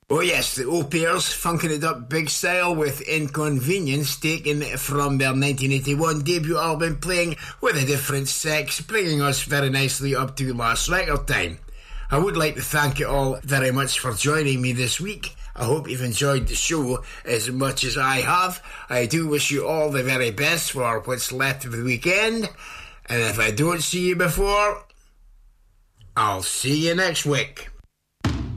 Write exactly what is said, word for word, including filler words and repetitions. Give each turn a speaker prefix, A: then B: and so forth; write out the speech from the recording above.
A: Oh yes, the Au Pairs funking it up big style with Inconvenience, taken from their nineteen eighty-one debut album, playing with a different sex, bringing us very nicely up to last record time. I would like to thank you all very much for joining me this week. I hope you've enjoyed the show as much as I have. I do wish you all the very best for what's left of the weekend, and if I don't see you before, I'll see you next week.